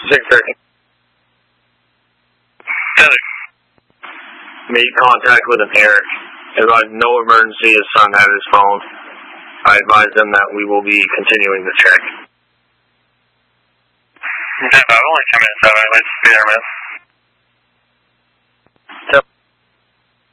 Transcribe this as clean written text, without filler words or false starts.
6:30. Heather. Made contact with an Eric. Advised no emergency. His son had his phone. I advised them that we will be continuing the check. I've only 10 minutes out. I'd like to be there, man.